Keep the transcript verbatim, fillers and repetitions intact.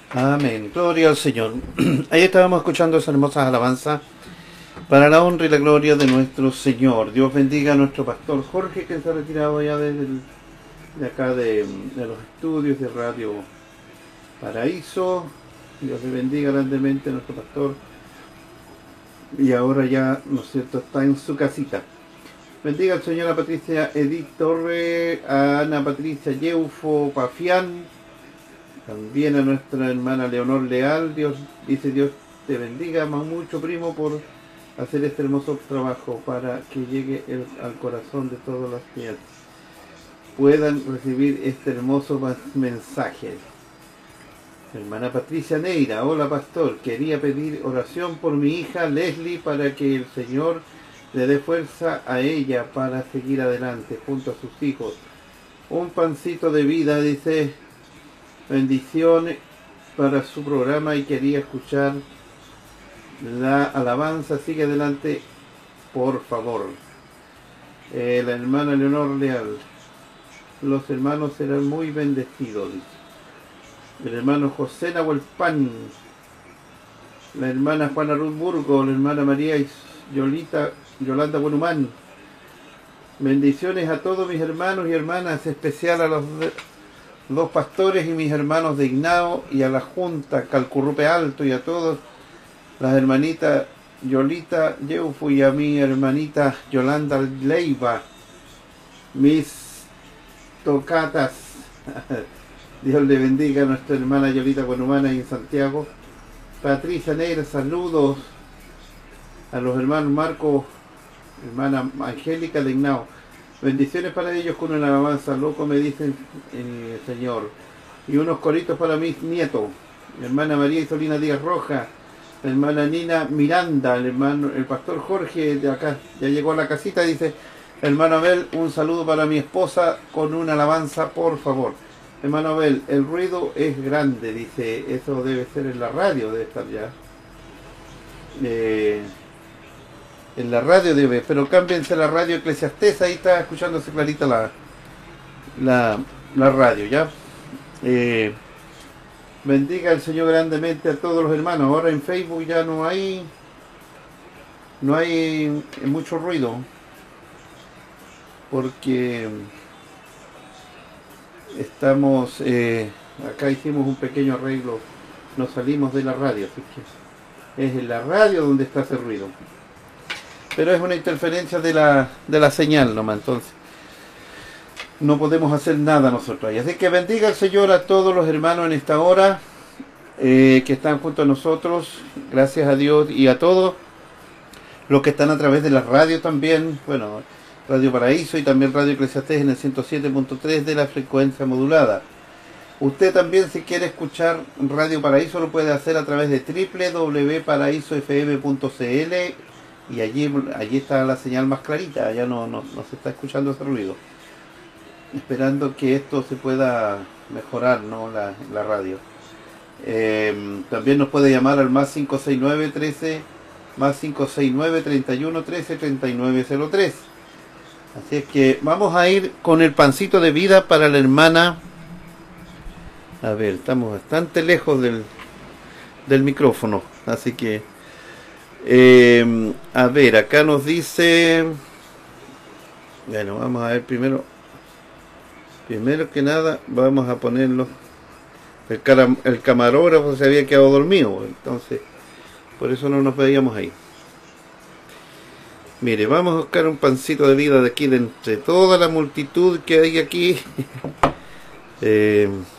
Amén. Gloria al Señor. Ahí estábamos escuchando esas hermosas alabanzas para la honra y la gloria de nuestro Señor. Dios bendiga a nuestro pastor Jorge, que se ha retirado ya desde el, de acá de, de los estudios de Radio Paraíso. Dios le bendiga grandemente a nuestro pastor. Y ahora ya, ¿no es cierto?, está en su casita. Bendiga al Señor a Patricia Edith Torre, a Ana Patricia Yeufo Pafián, también a nuestra hermana Leonor Leal. Dios dice, Dios te bendiga más mucho, primo, por hacer este hermoso trabajo para que llegue el, al corazón de todos los que puedan recibir este hermoso mensaje. Hermana Patricia Neira, hola pastor, quería pedir oración por mi hija Leslie para que el Señor le dé fuerza a ella para seguir adelante junto a sus hijos. Un pancito de vida, dice, bendiciones para su programa y quería escuchar la alabanza. Sigue adelante, por favor. Eh, la hermana Leonor Leal, los hermanos serán muy bendecidos, dice. El hermano José Nahuelpan, la hermana Juana Ruth Burgo, la hermana María Yolita, Yolanda Buenumán. Bendiciones a todos mis hermanos y hermanas, especial a los dos pastores y mis hermanos de Ignao y a la Junta Calcurrupe Alto y a todos las hermanitas Yolita Yeufu y a mi hermanita Yolanda Leiva, mis tocatas. Dios le bendiga a nuestra hermana Yolita Buenumana en Santiago. Patricia Neira, saludos a los hermanos Marco, hermana Angélica de Ignao. Bendiciones para ellos con una alabanza, loco me dicen el Señor. Y unos coritos para mis nietos. Hermana María Isolina Díaz Roja, hermana Nina Miranda, el hermano, el pastor Jorge de acá, ya llegó a la casita, dice, hermano Abel, un saludo para mi esposa con una alabanza, por favor. Hermano Abel, el ruido es grande, dice, eso debe ser en la radio, debe estar ya. Eh, en la radio debe, pero cámbiense la radio Eclesiastés, ahí está escuchándose clarita la, la, la radio, ¿ya? Eh, bendiga el Señor grandemente a todos los hermanos. Ahora en Facebook ya no hay, no hay mucho ruido, porque estamos, eh, acá hicimos un pequeño arreglo, nos salimos de la radio, así que es en la radio donde está ese ruido. Pero es una interferencia de la, de la señal nomás, entonces no podemos hacer nada nosotros ahí. Así que bendiga el Señor a todos los hermanos en esta hora eh, que están junto a nosotros, gracias a Dios, y a todos los que están a través de la radio también, bueno, Radio Paraíso y también Radio Eclesiastés en el ciento siete punto tres de la frecuencia modulada. Usted también, si quiere escuchar Radio Paraíso, lo puede hacer a través de doble u doble u doble u punto paraíso f m punto c l y allí, allí está la señal más clarita, ya no, no, no se está escuchando ese ruido. Esperando que esto se pueda mejorar, ¿no? La, la radio. Eh, también nos puede llamar al más cinco seis nueve, trece, más cinco seis nueve, treinta y uno, trece, treinta y nueve cero tres. Así es que vamos a ir con el pancito de vida para la hermana. A ver, estamos bastante lejos del, del micrófono, así que eh, a ver, acá nos dice, bueno, vamos a ver primero, primero que nada vamos a ponerlo, el, cara, el camarógrafo se había quedado dormido, entonces por eso no nos veíamos ahí. Mire, vamos a buscar un pancito de vida de aquí, de entre toda la multitud que hay aquí. eh,